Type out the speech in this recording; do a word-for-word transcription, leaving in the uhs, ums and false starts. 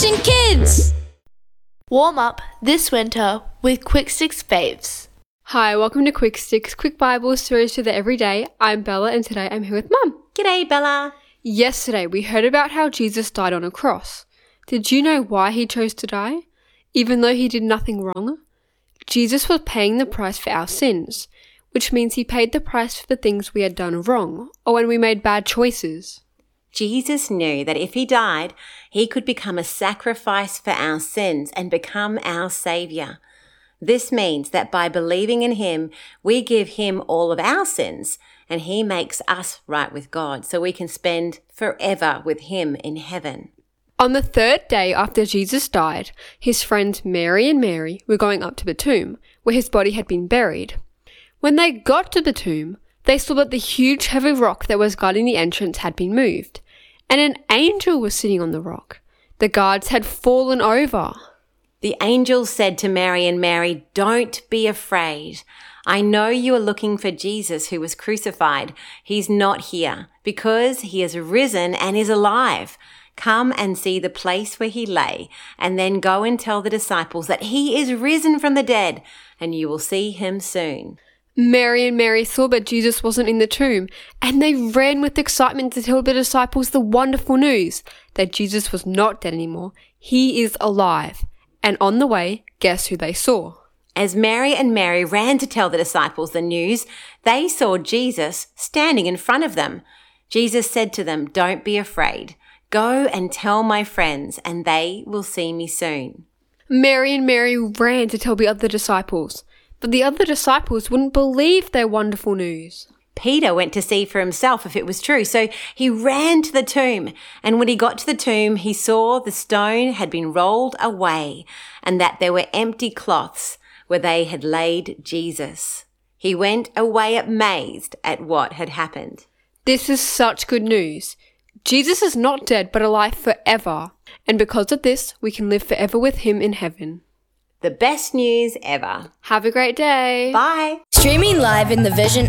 Generation Kids! Warm up this winter with Quick Sticks Faves. Hi, welcome to Quick Sticks, quick Bible stories for the everyday. I'm Bella and today I'm here with Mum. G'day, Bella. Yesterday we heard about how Jesus died on a cross. Did you know why he chose to die? Even though he did nothing wrong? Jesus was paying the price for our sins, which means he paid the price for the things we had done wrong or when we made bad choices. Jesus knew that if he died, he could become a sacrifice for our sins and become our Saviour. This means that by believing in him, we give him all of our sins and he makes us right with God so we can spend forever with him in heaven. On the third day after Jesus died, his friends Mary and Mary were going up to the tomb where his body had been buried. When they got to the tomb, they saw that the huge heavy rock that was guarding the entrance had been moved, and an angel was sitting on the rock. The guards had fallen over. The angel said to Mary and Mary, "Don't be afraid. I know you are looking for Jesus who was crucified. He's not here because he has risen and is alive. Come and see the place where he lay, and then go and tell the disciples that he is risen from the dead, and you will see him soon." Mary and Mary saw that Jesus wasn't in the tomb, and they ran with excitement to tell the disciples the wonderful news that Jesus was not dead anymore. He is alive. And on the way, guess who they saw? As Mary and Mary ran to tell the disciples the news, they saw Jesus standing in front of them. Jesus said to them, "Don't be afraid. Go and tell my friends, and they will see me soon." Mary and Mary ran to tell the other disciples, but the other disciples wouldn't believe their wonderful news. Peter went to see for himself if it was true, so he ran to the tomb. And when he got to the tomb, he saw the stone had been rolled away and that there were empty cloths where they had laid Jesus. He went away amazed at what had happened. This is such good news. Jesus is not dead but alive forever, and because of this, we can live forever with him in heaven. The best news ever. Have a great day. Bye. Streaming live in the Vision